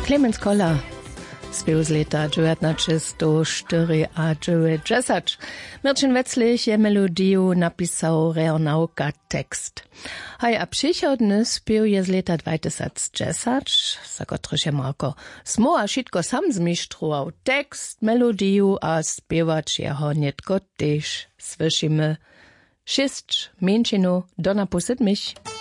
Clemens Koller spěv z leta 1904 a 1910. Mirčin Wetzlich je melodiju napisał Reonauka tekst. Haj a přichodny spěv je z leta 2010, za kotryž je Marko Smo a šitko sam zmištruwał tekst, melodiju a spěvač jeho nětko tež. Slyšíme 6 menšinu do napusit mich.